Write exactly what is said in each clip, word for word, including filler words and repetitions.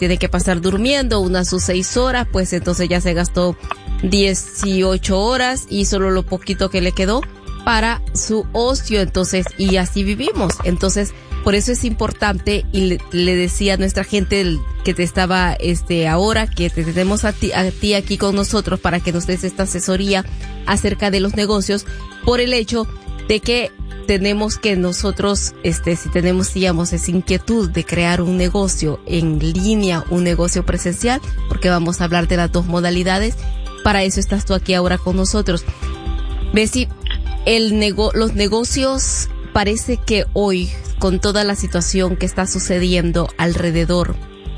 tiene que pasar durmiendo unas sus seis horas, pues entonces ya se gastó dieciocho horas y solo lo poquito que le quedó para su ocio, entonces, y así vivimos. Entonces, por eso es importante, y le, le decía a nuestra gente el, que te estaba este ahora, que te tenemos a ti, a ti aquí con nosotros para que nos des esta asesoría acerca de los negocios, por el hecho de que tenemos que nosotros, este, si tenemos, digamos, esa inquietud de crear un negocio en línea, un negocio presencial, porque vamos a hablar de las dos modalidades, para eso estás tú aquí ahora con nosotros. Bessie, el nego- los negocios, parece que hoy, con toda la situación que está sucediendo alrededor,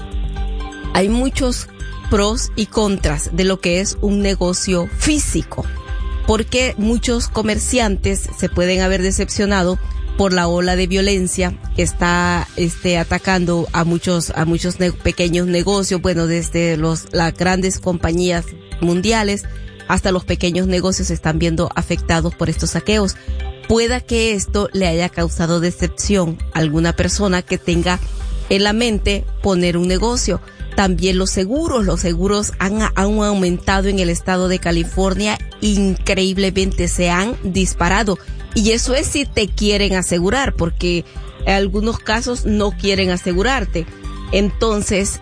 hay muchos pros y contras de lo que es un negocio físico, porque muchos comerciantes se pueden haber decepcionado por la ola de violencia que está este atacando a muchos a muchos ne- pequeños negocios, bueno, desde los las grandes compañías mundiales hasta los pequeños negocios se están viendo afectados por estos saqueos. Pueda que esto le haya causado decepción a alguna persona que tenga en la mente poner un negocio. También los seguros, los seguros han, han aumentado en el estado de California, increíblemente se han disparado. Y eso es si te quieren asegurar, porque en algunos casos no quieren asegurarte. Entonces,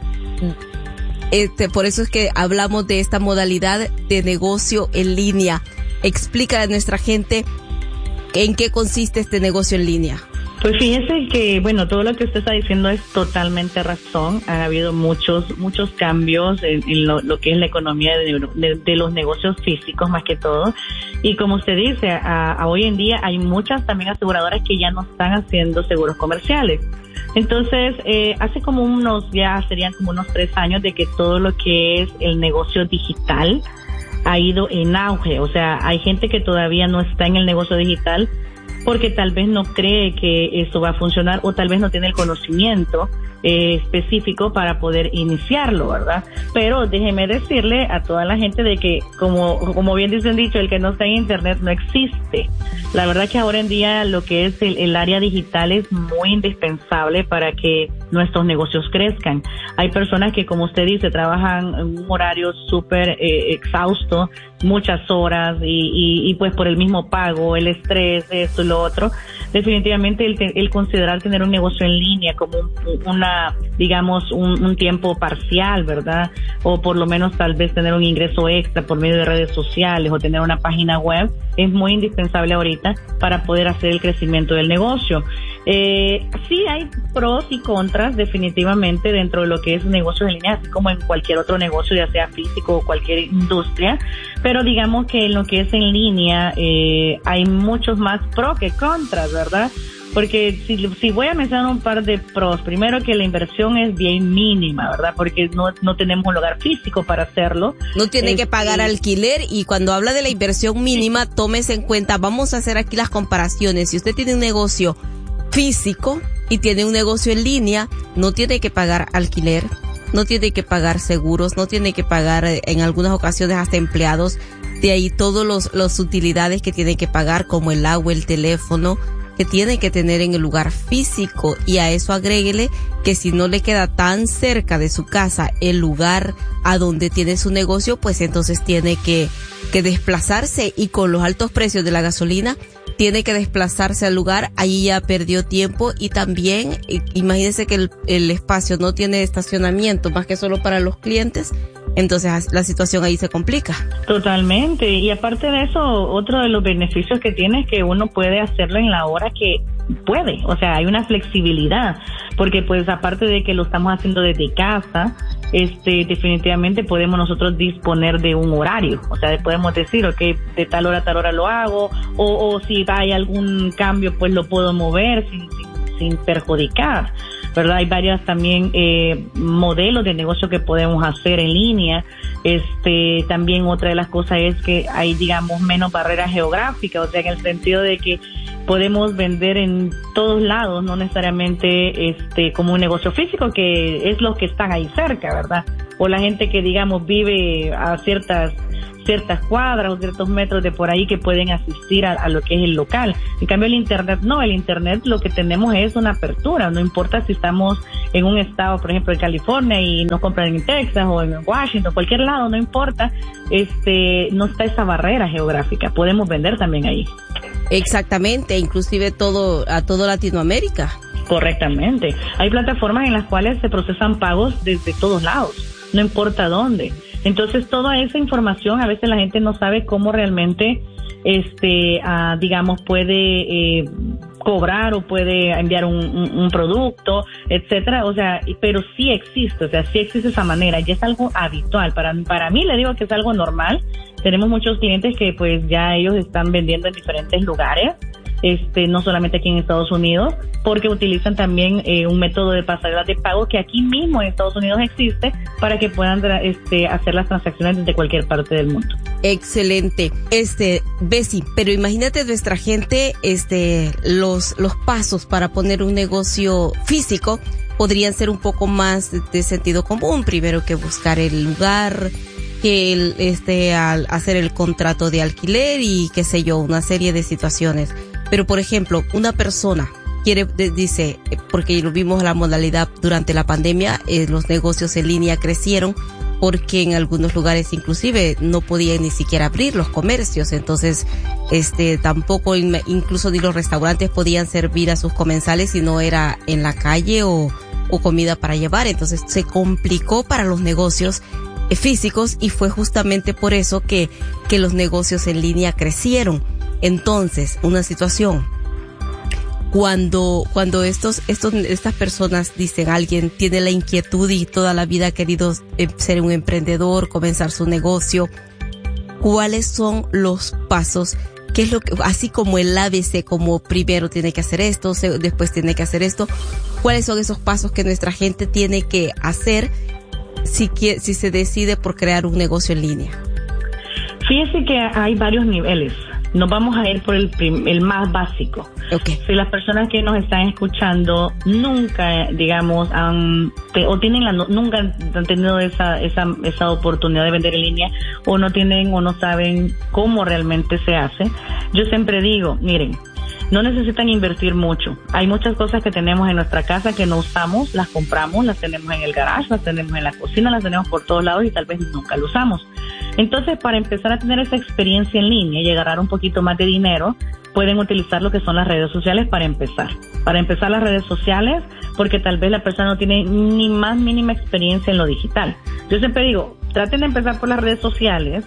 este, por eso es que hablamos de esta modalidad de negocio en línea. Explica a nuestra gente en qué consiste este negocio en línea. Pues fíjese que, bueno, todo lo que usted está diciendo es totalmente razón. Ha habido muchos muchos cambios en, en lo, lo que es la economía de, de, de los negocios físicos más que todo. Y como usted dice, a, a hoy en día hay muchas también aseguradoras que ya no están haciendo seguros comerciales. Entonces, eh, hace como unos, ya serían como unos tres años de que todo lo que es el negocio digital ha ido en auge. O sea, hay gente que todavía no está en el negocio digital porque tal vez no cree que esto va a funcionar o tal vez no tiene el conocimiento eh, específico para poder iniciarlo, ¿verdad? Pero déjeme decirle a toda la gente de que, como como bien dicen dicho, el que no está en internet no existe. La verdad que ahora en día lo que es el, el área digital es muy indispensable para que nuestros negocios crezcan. Hay personas que, como usted dice, trabajan en un horario súper eh, exhausto, muchas horas y, y, y pues por el mismo pago, el estrés, esto y lo otro. Definitivamente el, el considerar tener un negocio en línea como un, una, digamos, un, un tiempo parcial, ¿verdad? O por lo menos tal vez tener un ingreso extra por medio de redes sociales o tener una página web es muy indispensable ahorita para poder hacer el crecimiento del negocio. Eh, sí hay pros y contras definitivamente dentro de lo que es negocios en línea, así como en cualquier otro negocio, ya sea físico o cualquier industria, pero digamos que en lo que es en línea eh, hay muchos más pros que contras, ¿verdad? Porque si, si voy a mencionar un par de pros, primero que la inversión es bien mínima, ¿verdad? Porque no, no tenemos un lugar físico para hacerlo. No tiene este, que pagar alquiler, y cuando habla de la inversión mínima, tómese en cuenta, vamos a hacer aquí las comparaciones. Si usted tiene un negocio físico y tiene un negocio en línea, no tiene que pagar alquiler, no tiene que pagar seguros, no tiene que pagar en algunas ocasiones hasta empleados, de ahí todos los, los utilidades que tiene que pagar como el agua, el teléfono, que tiene que tener en el lugar físico. Y a eso agréguele que si no le queda tan cerca de su casa el lugar a donde tiene su negocio, pues entonces tiene que, que desplazarse, y con los altos precios de la gasolina tiene que desplazarse al lugar, ahí ya perdió tiempo. Y también imagínese que el, el espacio no tiene estacionamiento más que solo para los clientes, entonces la situación ahí se complica. Totalmente. Y aparte de eso, otro de los beneficios que tiene es que uno puede hacerlo en la hora que puede, o sea, hay una flexibilidad, porque pues aparte de que lo estamos haciendo desde casa, este, definitivamente podemos nosotros disponer de un horario, o sea, podemos decir, okay, de tal hora a tal hora lo hago, o, o si hay algún cambio, pues lo puedo mover sin, sin, sin perjudicar, ¿verdad? Hay varios también eh, modelos de negocio que podemos hacer en línea. Este, también otra de las cosas es que hay, digamos, menos barreras geográficas, o sea, en el sentido de que podemos vender en todos lados, no necesariamente este como un negocio físico, que es los que están ahí cerca, ¿verdad? O la gente que, digamos, vive a ciertas ciertas cuadras o ciertos metros de por ahí que pueden asistir a, a lo que es el local. En cambio el internet no, el internet lo que tenemos es una apertura, no importa si estamos en un estado, por ejemplo, en California y nos compran en Texas o en Washington, cualquier lado, no importa, este, no está esa barrera geográfica, podemos vender también ahí. Exactamente, inclusive todo, a todo Latinoamérica. Correctamente. Hay plataformas en las cuales se procesan pagos desde todos lados, no importa dónde. Entonces, toda esa información, a veces la gente no sabe cómo realmente, este, uh, digamos, puede eh, cobrar o puede enviar un, un, un producto, etcétera. O sea, pero sí existe, o sea, sí existe esa manera. Ya es algo habitual. Para, para mí, le digo que es algo normal. Tenemos muchos clientes que, pues, ya ellos están vendiendo en diferentes lugares. Este, no solamente aquí en Estados Unidos, porque utilizan también eh, un método de pasarela de pago que aquí mismo en Estados Unidos existe para que puedan este, hacer las transacciones desde cualquier parte del mundo. Excelente. Este, Bessie, pero imagínate nuestra gente, este, los, los pasos para poner un negocio físico podrían ser un poco más de, de sentido común. Primero que buscar el lugar, que el, este, al hacer el contrato de alquiler y qué sé yo, una serie de situaciones. Pero, por ejemplo, una persona quiere, dice, porque lo vimos la modalidad durante la pandemia, eh, los negocios en línea crecieron porque en algunos lugares inclusive no podían ni siquiera abrir los comercios. Entonces, este, tampoco, incluso ni los restaurantes podían servir a sus comensales si no era en la calle o, o comida para llevar. Entonces, se complicó para los negocios físicos y fue justamente por eso que, que los negocios en línea crecieron. Entonces, una situación, cuando, cuando estos, estos, estas personas dicen, alguien tiene la inquietud y toda la vida ha querido ser un emprendedor, comenzar su negocio, ¿cuáles son los pasos? ¿Qué es lo que, así como el A B C, como primero tiene que hacer esto, después tiene que hacer esto, cuáles son esos pasos que nuestra gente tiene que hacer si, si se decide por crear un negocio en línea? Fíjese que hay varios niveles. Nos vamos a ir por el, prim, el más básico. Okay. Si las personas que nos están escuchando nunca, digamos, han, o tienen la, nunca han tenido esa, esa, esa oportunidad de vender en línea, o no tienen o no saben cómo realmente se hace, yo siempre digo, miren, no necesitan invertir mucho. Hay muchas cosas que tenemos en nuestra casa que no usamos, las compramos, las tenemos en el garage, las tenemos en la cocina, las tenemos por todos lados y tal vez nunca lo usamos. Entonces, para empezar a tener esa experiencia en línea y agarrar un poquito más de dinero, pueden utilizar lo que son las redes sociales para empezar. Para empezar las redes sociales, porque tal vez la persona no tiene ni más mínima experiencia en lo digital. Yo siempre digo, traten de empezar por las redes sociales,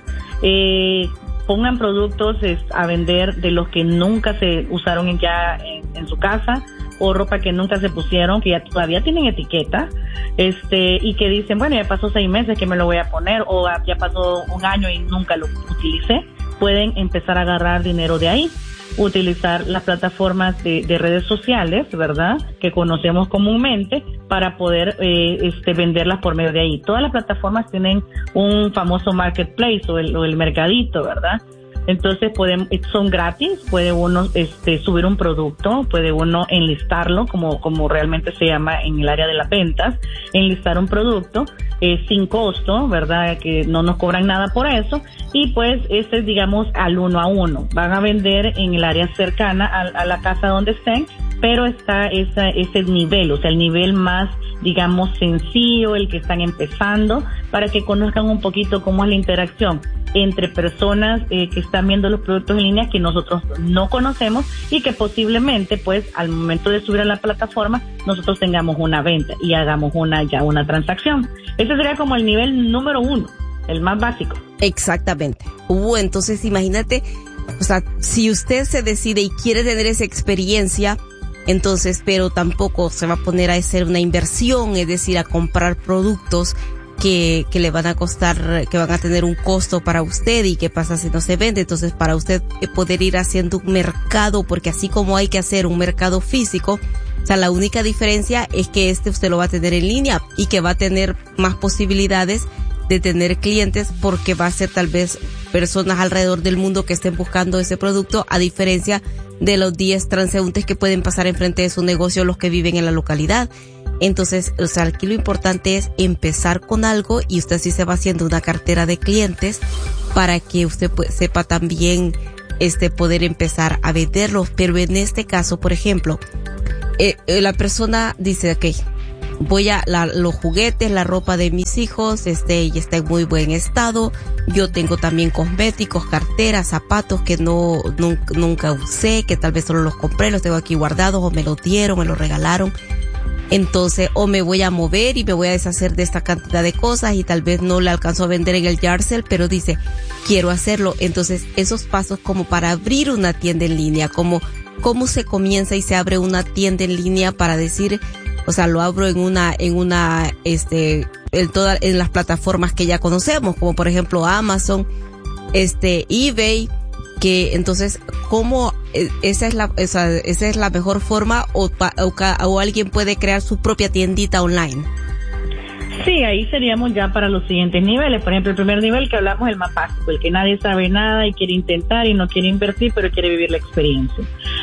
eh, pongan productos es, a vender de los que nunca se usaron en ya en, en su casa, o ropa que nunca se pusieron, que ya todavía tienen etiqueta, este, y que dicen, bueno, ya pasó seis meses que me lo voy a poner, o ya pasó un año y nunca lo utilicé. Pueden empezar a agarrar dinero de ahí, utilizar las plataformas de, de redes sociales, ¿verdad?, que conocemos comúnmente, para poder eh, este, venderlas por medio de ahí. Todas las plataformas tienen un famoso marketplace o el, o el mercadito, ¿verdad? Entonces pueden, son gratis, puede uno este, subir un producto, puede uno enlistarlo, como, como realmente se llama en el área de las ventas, enlistar un producto eh, sin costo, ¿verdad?, que no nos cobran nada por eso, y pues este es, digamos, al uno a uno. Van a vender en el área cercana a, a la casa donde estén, pero está esa, ese nivel, o sea, el nivel más, digamos, sencillo, el que están empezando, para que conozcan un poquito cómo es la interacción entre personas eh, que están viendo los productos en línea que nosotros no conocemos y que posiblemente, pues, al momento de subir a la plataforma, nosotros tengamos una venta y hagamos una ya una transacción. Ese sería como el nivel número uno, el más básico. Exactamente. Uh, entonces imagínate, o sea, si usted se decide y quiere tener esa experiencia, entonces, pero tampoco se va a poner a hacer una inversión, es decir, a comprar productos que, que le van a costar, que van a tener un costo para usted, y qué pasa si no se vende. Entonces, para usted poder ir haciendo un mercado, porque así como hay que hacer un mercado físico, o sea, la única diferencia es que este usted lo va a tener en línea y que va a tener más posibilidades de tener clientes, porque va a ser tal vez personas alrededor del mundo que estén buscando ese producto, a diferencia de los diez transeúntes que pueden pasar enfrente de su negocio, los que viven en la localidad. Entonces, o sea, aquí lo importante es empezar con algo y usted sí se va haciendo una cartera de clientes para que usted pues, sepa también este poder empezar a venderlos. Pero en este caso, por ejemplo, eh, la persona dice, ok, voy a la, los juguetes, la ropa de mis hijos, este, y está en muy buen estado. Yo tengo también cosméticos, carteras, zapatos que no, nunca, nunca usé, que tal vez solo los compré, los tengo aquí guardados, o me los dieron, me los regalaron. Entonces, o me voy a mover y me voy a deshacer de esta cantidad de cosas y tal vez no le alcanzo a vender en el yard sale, pero dice, quiero hacerlo. Entonces, esos pasos como para abrir una tienda en línea, como cómo se comienza y se abre una tienda en línea para decir, o sea, lo abro en una, en una, este, en todas, en las plataformas que ya conocemos, como por ejemplo Amazon, este, eBay, que entonces, ¿cómo esa es la, esa, esa es la mejor forma o, o, o alguien puede crear su propia tiendita online? Sí, ahí seríamos ya para los siguientes niveles. Por ejemplo, el primer nivel que hablamos, el más básico, el que nadie sabe nada y quiere intentar y no quiere invertir, pero quiere vivir la experiencia.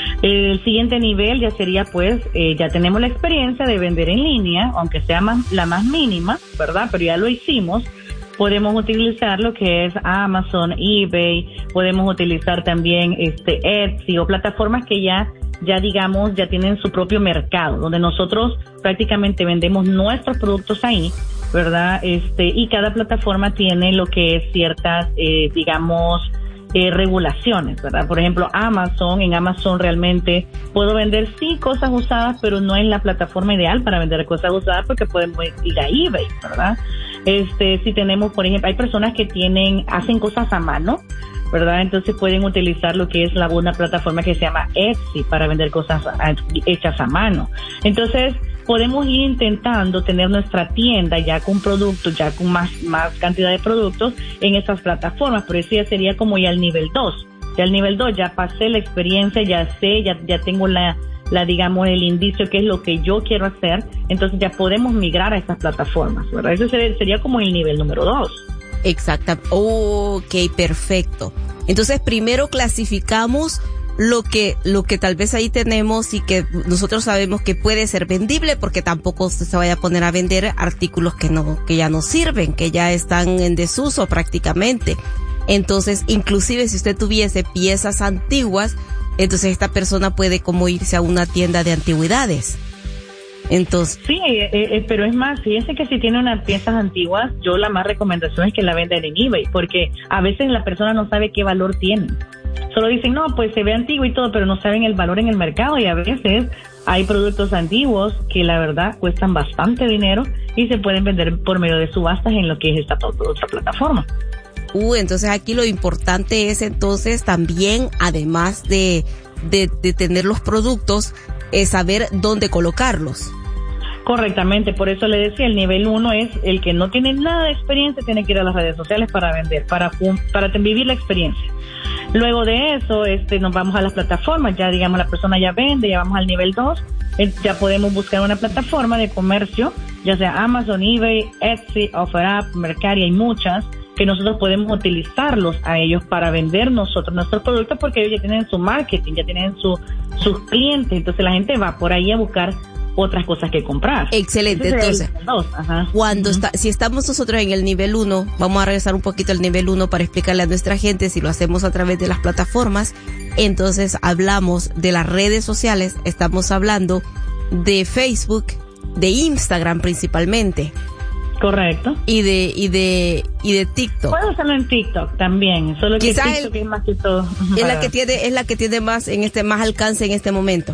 El siguiente nivel ya sería, pues, eh, ya tenemos la experiencia de vender en línea, aunque sea más, la más mínima, ¿verdad? Pero ya lo hicimos. Podemos utilizar lo que es Amazon, eBay, podemos utilizar también este Etsy o plataformas que ya ya digamos, ya tienen su propio mercado, donde nosotros prácticamente vendemos nuestros productos ahí, ¿verdad? Este, y cada plataforma tiene lo que es ciertas, eh, digamos, eh, regulaciones, ¿verdad? Por ejemplo, Amazon, en Amazon realmente puedo vender sí cosas usadas, pero no es la plataforma ideal para vender cosas usadas porque podemos ir a eBay, ¿verdad? Este, si tenemos, por ejemplo, hay personas que tienen, hacen cosas a mano, ¿verdad? Entonces pueden utilizar lo que es la una plataforma que se llama Etsy para vender cosas a, hechas a mano. Entonces podemos ir intentando tener nuestra tienda ya con productos, ya con más más cantidad de productos en esas plataformas, pero eso ya sería como ya el nivel dos. Ya el nivel dos, ya pasé la experiencia, ya sé, ya ya tengo la la digamos el indicio que es lo que yo quiero hacer, entonces ya podemos migrar a esas plataformas, ¿verdad? Eso sería, sería como el nivel número dos. Exacto. Ok, perfecto. Entonces primero clasificamos lo que, lo que tal vez ahí tenemos y que nosotros sabemos que puede ser vendible, porque tampoco usted se vaya a poner a vender artículos que no, que ya no sirven, que ya están en desuso prácticamente. Entonces, inclusive si usted tuviese piezas antiguas, entonces esta persona puede como irse a una tienda de antigüedades. Entonces, sí, eh, eh, pero es más, fíjense que si tiene unas piezas antiguas, yo la más recomendación es que la vendan en eBay, porque a veces la persona no sabe qué valor tiene. Solo dicen, no, pues se ve antiguo y todo, pero no saben el valor en el mercado, y a veces hay productos antiguos que la verdad cuestan bastante dinero y se pueden vender por medio de subastas en lo que es esta otra plataforma. Uh, entonces aquí lo importante es entonces también, además de, de, de tener los productos, es saber dónde colocarlos. Correctamente, por eso le decía, el nivel uno es el que no tiene nada de experiencia, tiene que ir a las redes sociales para vender, para, para vivir la experiencia. Luego de eso, este, nos vamos a las plataformas, ya digamos la persona ya vende, ya vamos al nivel dos, eh, ya podemos buscar una plataforma de comercio, ya sea Amazon, eBay, Etsy, OfferUp, Mercari, hay muchas, que nosotros podemos utilizarlos a ellos para vender nosotros nuestros productos, porque ellos ya tienen su marketing, ya tienen su, sus clientes, entonces la gente va por ahí a buscar otras cosas que comprar. Excelente. Entonces, Ajá. cuando uh-huh. está, si estamos nosotros en el nivel uno, vamos a regresar un poquito al nivel uno para explicarle a nuestra gente si lo hacemos a través de las plataformas. Entonces hablamos de las redes sociales, estamos hablando de Facebook, de Instagram principalmente. Correcto. Y de, y de, y de TikTok. Puedo hacerlo en TikTok también, solo que Quizás TikTok el, es más que todo. Es la que tiene, es la que tiene más, en este, más alcance en este momento.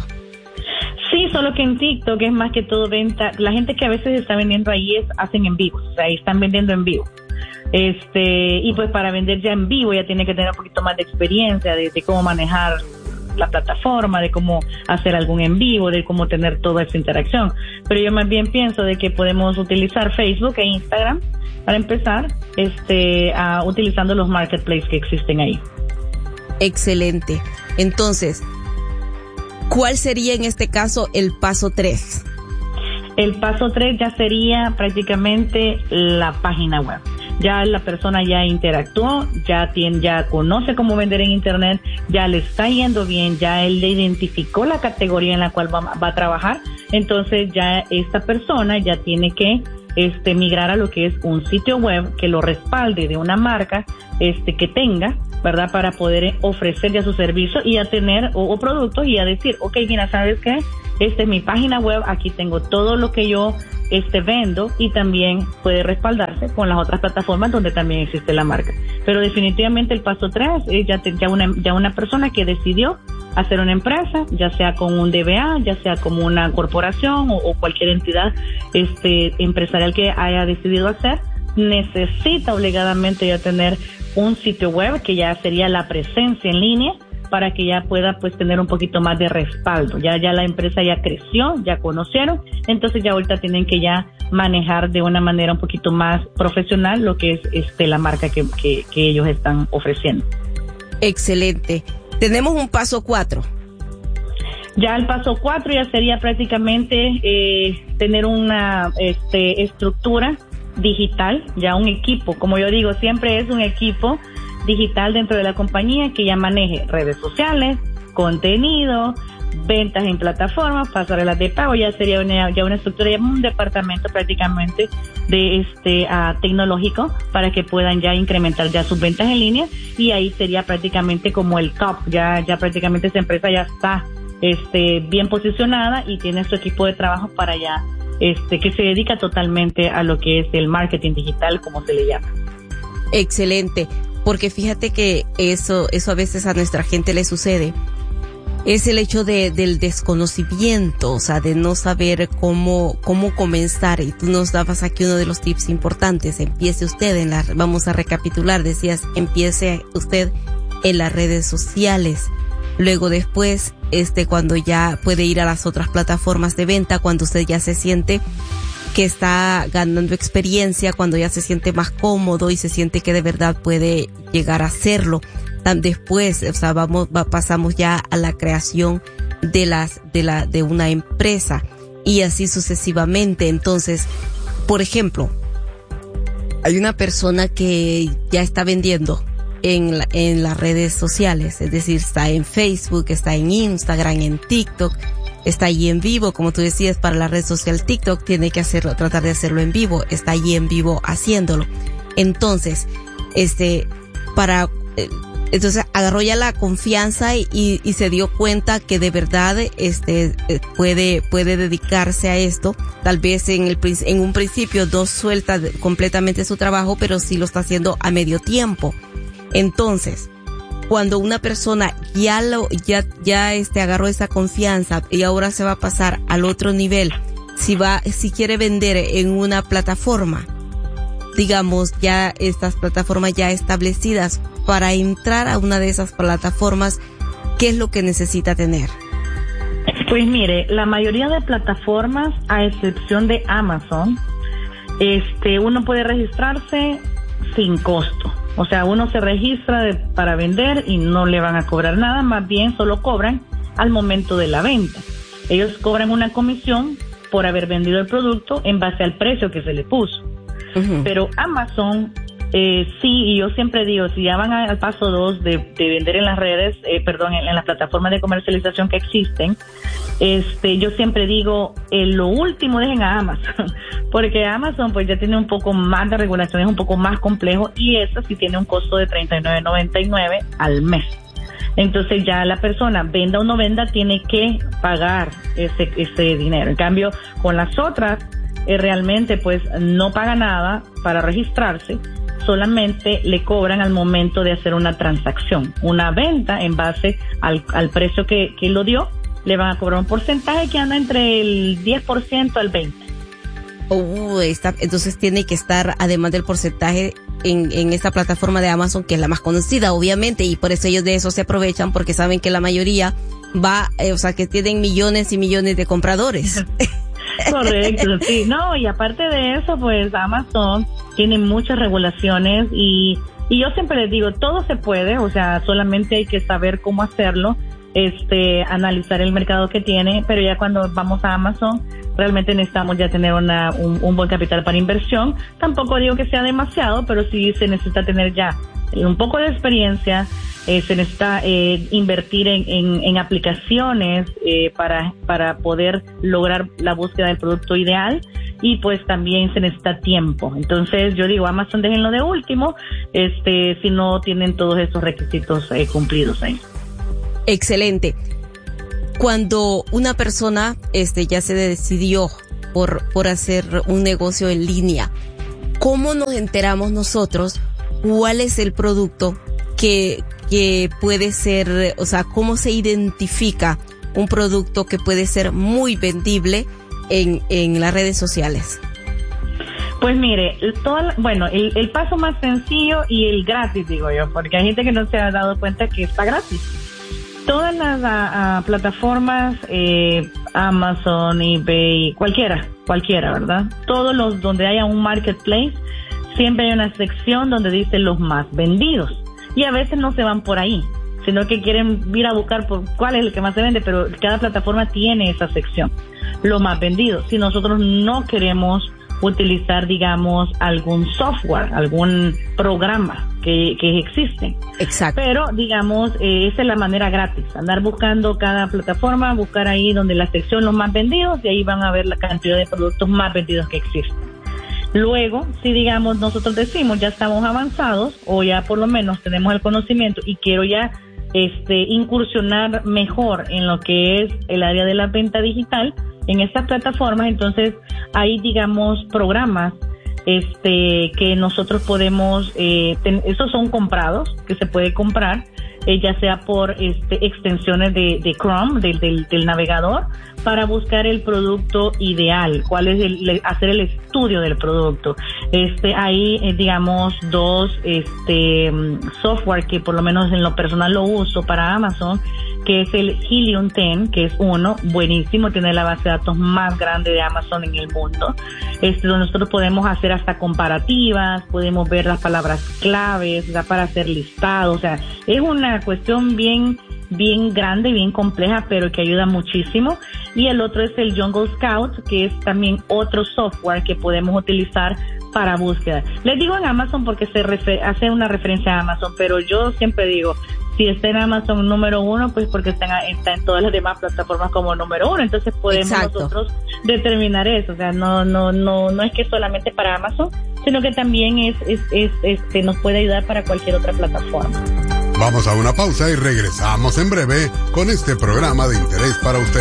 Sí, solo que en TikTok es más que todo venta. La gente que a veces está vendiendo ahí es, hacen en vivo, o sea, ahí están vendiendo en vivo. Este, y pues para vender ya en vivo ya tiene que tener un poquito más de experiencia de, de cómo manejar la plataforma, de cómo hacer algún en vivo, de cómo tener toda esa interacción. Pero yo más bien pienso de que podemos utilizar Facebook e Instagram para empezar, este, a, utilizando los marketplaces que existen ahí. Excelente. Entonces, ¿cuál sería en este caso el paso tres? El paso tres ya sería prácticamente la página web. ya la persona ya interactuó, ya tiene, ya conoce cómo vender en internet, ya le está yendo bien, ya él le identificó la categoría en la cual va, va a trabajar, entonces ya esta persona ya tiene que este migrar a lo que es un sitio web que lo respalde de una marca este que tenga, ¿verdad? Para poder ofrecer ya su servicio y a tener o, o productos y a decir, ok, mira, ¿sabes qué? Esta es mi página web, aquí tengo todo lo que yo este vendo y también puede respaldarse con las otras plataformas donde también existe la marca. Pero definitivamente el paso tres es ya, te, ya, una, ya una persona que decidió hacer una empresa, ya sea con un D B A, ya sea como una corporación o, o cualquier entidad este empresarial que haya decidido hacer, necesita obligadamente ya tener un sitio web que ya sería la presencia en línea para que ya pueda pues tener un poquito más de respaldo. Ya ya la empresa ya creció, ya conocieron, entonces ya ahorita tienen que ya manejar de una manera un poquito más profesional lo que es este la marca que, que, que ellos están ofreciendo. Excelente. Tenemos un paso cuatro. Ya el paso cuatro ya sería prácticamente eh, tener una este estructura digital, ya un equipo, como yo digo, siempre es un equipo digital dentro de la compañía que ya maneje redes sociales, contenido, ventas en plataformas, pasarelas de pago, ya sería una, ya una estructura, ya un departamento prácticamente de este uh, tecnológico para que puedan ya incrementar ya sus ventas en línea y ahí sería prácticamente como el top, ya ya prácticamente esa empresa ya está este bien posicionada y tiene su equipo de trabajo para ya este que se dedica totalmente a lo que es el marketing digital, como se le llama. Excelente. Porque fíjate que eso, eso a veces a nuestra gente le sucede. Es el hecho de, del desconocimiento, o sea, de no saber cómo, cómo comenzar. Y tú nos dabas aquí uno de los tips importantes. Empiece usted en la, vamos a recapitular, decías, empiece usted en las redes sociales. Luego después, este, cuando ya puede ir a las otras plataformas de venta, cuando usted ya se siente que está ganando experiencia, cuando ya se siente más cómodo y se siente que de verdad puede llegar a hacerlo. Después, o sea, vamos, va, pasamos ya a la creación de las, de la, de una empresa y así sucesivamente. Entonces, por ejemplo, hay una persona que ya está vendiendo en la, en las redes sociales, es decir, está en Facebook, está en Instagram, en TikTok, está ahí en vivo, como tú decías, para la red social TikTok tiene que hacerlo, tratar de hacerlo en vivo, está ahí en vivo haciéndolo. Entonces, este, para, eh, entonces agarró ya la confianza y, y, y se dio cuenta que de verdad, este, puede, puede dedicarse a esto. Tal vez en el, en un principio no suelta completamente su trabajo, pero sí lo está haciendo a medio tiempo. Entonces, cuando una persona ya lo, ya, ya este agarró esa confianza y ahora se va a pasar al otro nivel, si va, si quiere vender en una plataforma, digamos ya estas plataformas ya establecidas, para entrar a una de esas plataformas, ¿qué es lo que necesita tener? Pues mire, la mayoría de plataformas, a excepción de Amazon, este, uno puede registrarse sin costo. O sea, uno se registra de, para vender y no le van a cobrar nada, más bien solo cobran al momento de la venta. Ellos cobran una comisión por haber vendido el producto en base al precio que se le puso. Uh-huh. Pero Amazon, eh, sí, y yo siempre digo, si ya van al paso dos de, de vender en las redes, eh, perdón, en, en las plataformas de comercialización que existen, este, yo siempre digo, eh, lo último dejen a Amazon, porque Amazon pues ya tiene un poco más de regulación, es un poco más complejo y eso sí tiene un costo de treinta y nueve noventa y nueve al mes. Entonces ya la persona, venda o no venda, tiene que pagar ese, ese dinero. En cambio, con las otras, eh, realmente pues no paga nada para registrarse, solamente le cobran al momento de hacer una transacción, una venta en base al, al precio que, que lo dio, le van a cobrar un porcentaje que anda entre el diez por ciento al veinte por ciento. Uh, está, entonces tiene que estar, además del porcentaje, en, en esta plataforma de Amazon, que es la más conocida, obviamente, y por eso ellos de eso se aprovechan, porque saben que la mayoría va, eh, o sea, que tienen millones y millones de compradores. Correcto, sí. No, y aparte de eso, pues Amazon tiene muchas regulaciones y, y yo siempre les digo, todo se puede, o sea, solamente hay que saber cómo hacerlo, este, analizar el mercado que tiene, pero ya cuando vamos a Amazon, realmente necesitamos ya tener una, un, un buen capital para inversión. Tampoco digo que sea demasiado, pero sí se necesita tener ya un poco de experiencia, eh, se necesita eh, invertir en, en, en aplicaciones eh, para, para poder lograr la búsqueda del producto ideal, y pues también se necesita tiempo. Entonces yo digo, Amazon déjenlo de último, este, si no tienen todos estos requisitos eh, cumplidos ahí. Excelente. Cuando una persona este ya se decidió por por hacer un negocio en línea, ¿cómo nos enteramos nosotros cuál es el producto que que puede ser, o sea, cómo se identifica un producto que puede ser muy vendible en en las redes sociales? Pues mire, todo, bueno, el, el paso más sencillo y el gratis, digo yo, porque hay gente que no se ha dado cuenta que está gratis. Todas las a, a, plataformas, eh, Amazon, eBay, cualquiera, cualquiera, ¿verdad? Todos los donde haya un marketplace, siempre hay una sección donde dice los más vendidos. Y a veces no se van por ahí, sino que quieren ir a buscar por cuál es el que más se vende, pero cada plataforma tiene esa sección, los más vendidos. Si nosotros no queremos utilizar, digamos, algún software, algún programa que, que existe. Exacto. Pero, digamos, eh, esa es la manera gratis, andar buscando cada plataforma, buscar ahí donde la sección los más vendidos, y ahí van a ver la cantidad de productos más vendidos que existen. Luego, si digamos nosotros decimos ya estamos avanzados, o ya por lo menos tenemos el conocimiento y quiero ya este incursionar mejor en lo que es el área de la venta digital en estas plataformas, entonces hay, digamos, programas este que nosotros podemos, eh, ten, esos son comprados, que se puede comprar, eh, ya sea por este extensiones de, de Chrome, del, del, del navegador, para buscar el producto ideal, cuál es el, le, hacer el estudio del producto. Este, hay, eh, digamos, dos este software que por lo menos en lo personal lo uso para Amazon, que es el Helium diez, que es uno buenísimo, tiene la base de datos más grande de Amazon en el mundo, este, donde nosotros podemos hacer hasta comparativas, podemos ver las palabras claves, ya para hacer listados, o sea, es una cuestión bien, bien grande, bien compleja, pero que ayuda muchísimo. Y el otro es el Jungle Scout, que es también otro software que podemos utilizar para búsqueda. Les digo en Amazon porque se refer- hace una referencia a Amazon, pero yo siempre digo, si está en Amazon número uno, pues porque está en, está en todas las demás plataformas como número uno, entonces podemos Exacto. nosotros determinar eso. O sea, no, no, no, no es que solamente para Amazon, sino que también es, es, es, este, nos puede ayudar para cualquier otra plataforma. Vamos a una pausa y regresamos en breve con este programa de interés para usted.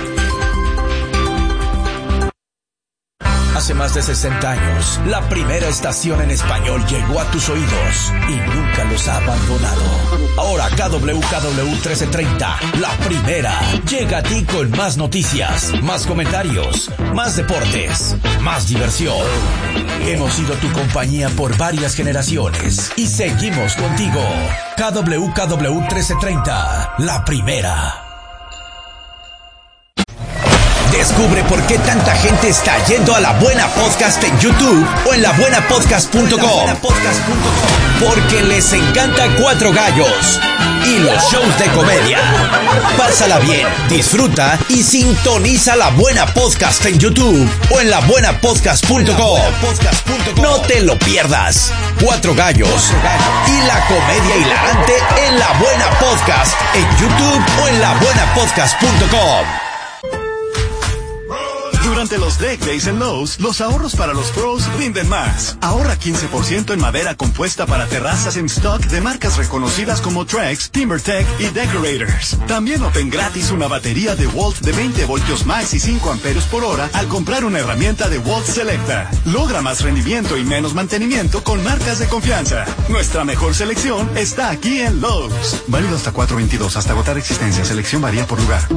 Hace más de sesenta años, la primera estación en español llegó a tus oídos y nunca los ha abandonado. Ahora K W K W trece treinta, la primera, llega a ti con más noticias, más comentarios, más deportes, más diversión. Hemos sido tu compañía por varias generaciones y seguimos contigo. K W K W trece treinta, la primera. Descubre por qué tanta gente está yendo a La Buena Podcast en YouTube o en la buena podcast punto com. Porque les encanta Cuatro Gallos y los shows de comedia. Pásala bien, disfruta y sintoniza La Buena Podcast en YouTube o en la buena podcast punto com. No te lo pierdas. Cuatro Gallos y la comedia hilarante en La Buena Podcast en YouTube o en la buena podcast punto com. Durante los Deck Days en Lowe's, los ahorros para los pros rinden más. Ahorra quince por ciento en madera compuesta para terrazas en stock de marcas reconocidas como Trex, TimberTech y Decorators. También obtén gratis una batería de Walt de veinte voltios max y cinco amperios por hora al comprar una herramienta de Walt Selecta. Logra más rendimiento y menos mantenimiento con marcas de confianza. Nuestra mejor selección está aquí en Lowe's. Válido hasta cuatro veintidós, hasta agotar existencia. Selección varía por lugar.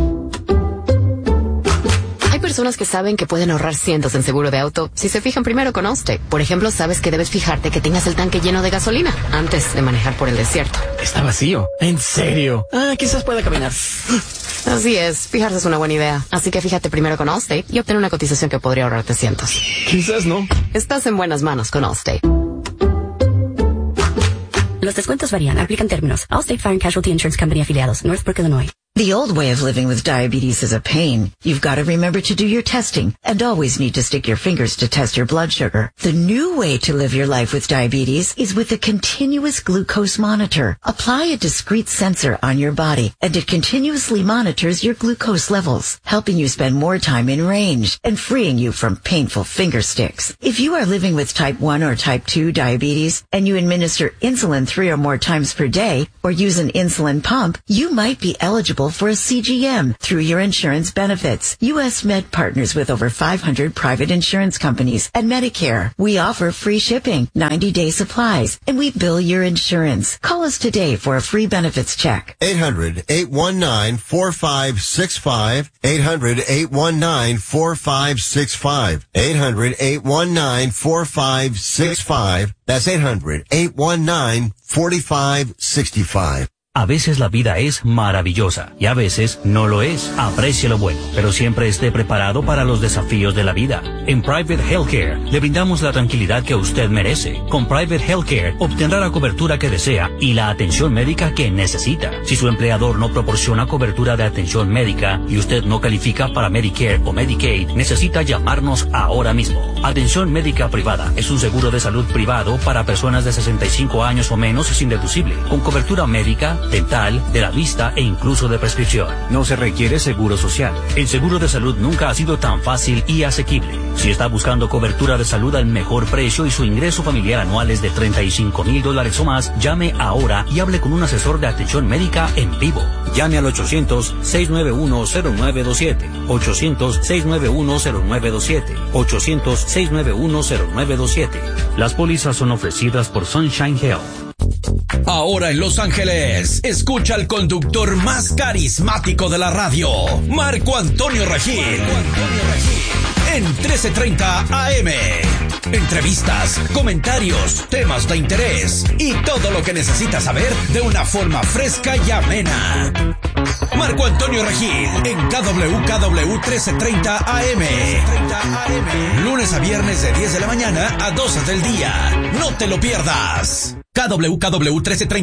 Hay personas que saben que pueden ahorrar cientos en seguro de auto si se fijan primero con Allstate. Por ejemplo, sabes que debes fijarte que tengas el tanque lleno de gasolina antes de manejar por el desierto. Está vacío. ¿En serio? Ah, quizás pueda caminar. Así es, fijarse es una buena idea. Así que fíjate primero con Allstate y obtén una cotización que podría ahorrarte cientos. Quizás no. Estás en buenas manos con Allstate. Los descuentos varían. Aplican términos. Allstate Fire and Casualty Insurance Company afiliados. Northbrook, Illinois. The old way of living with diabetes is a pain. You've got to remember to do your testing and always need to stick your fingers to test your blood sugar. The new way to live your life with diabetes is with a continuous glucose monitor. Apply a discrete sensor on your body and it continuously monitors your glucose levels, helping you spend more time in range and freeing you from painful finger sticks. If you are living with type one or type two diabetes and you administer insulin three or more times per day or use an insulin pump, you might be eligible for a C G M through your insurance benefits. U S Med partners with over five hundred private insurance companies and Medicare. We offer free shipping, ninety day supplies, and we bill your insurance. Call us today for a free benefits check. eight hundred, eight one nine, four five six five. eight hundred, eight one nine, four five six five. eight hundred, eight one nine, four five six five. That's eight hundred, eight one nine, four five six five. A veces la vida es maravillosa y a veces no lo es. Aprecie lo bueno, pero siempre esté preparado para los desafíos de la vida. En Private Healthcare le brindamos la tranquilidad que usted merece. Con Private Healthcare obtendrá la cobertura que desea y la atención médica que necesita. Si su empleador no proporciona cobertura de atención médica y usted no califica para Medicare o Medicaid, necesita llamarnos ahora mismo. Atención médica privada es un seguro de salud privado para personas de sesenta y cinco años o menos sin deducible, con cobertura médica, dental, de la vista e incluso de prescripción. No se requiere seguro social. El seguro de salud nunca ha sido tan fácil y asequible. Si está buscando cobertura de salud al mejor precio y su ingreso familiar anual es de treinta y cinco mil dólares o más, llame ahora y hable con un asesor de atención médica en vivo. Llame al ochocientos, seis nueve uno, cero nueve dos siete. ochocientos, seis nueve uno, cero nueve dos siete. ochocientos, seis nueve uno, cero nueve dos siete. Las pólizas son ofrecidas por Sunshine Health. Ahora en Los Ángeles, escucha al conductor más carismático de la radio, Marco Antonio Regil. En trece treinta A M. Entrevistas, comentarios, temas de interés y todo lo que necesitas saber de una forma fresca y amena. Marco Antonio Regil en K W K W trece treinta A M. Lunes a viernes de diez de la mañana a doce del día. No te lo pierdas. K W K W trece treinta